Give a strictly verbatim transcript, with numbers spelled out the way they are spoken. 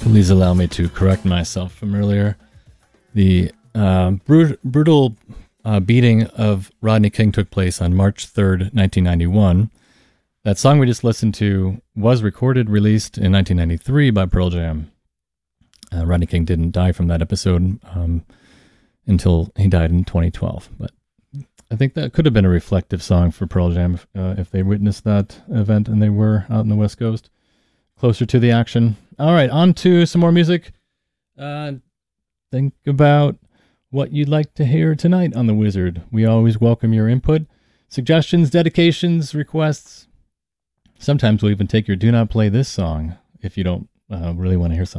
Please allow me to correct myself from earlier. The uh, brut- brutal uh, beating of Rodney King took place on March third, nineteen ninety-one. That song we just listened to was recorded, released in nineteen ninety-three by Pearl Jam. Uh, Rodney King didn't die from that episode um, until he died in twenty twelve. But I think that could have been a reflective song for Pearl Jam if, uh, if they witnessed that event and they were out in the West Coast, closer to the action. All right, on to some more music. Uh, think about what you'd like to hear tonight on The Wizard. We always welcome your input, suggestions, dedications, requests. Sometimes we'll even take your do not play this song if you don't uh, really want to hear something